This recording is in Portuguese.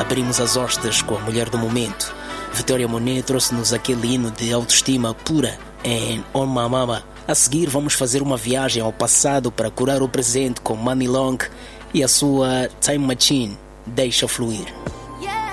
Abrimos as hostas com a mulher do momento. Vitória Monet trouxe-nos aquele hino de autoestima pura em On My Mama. A seguir vamos fazer uma viagem ao passado para curar o presente com Money Long e a sua Time Machine, Deixa Fluir.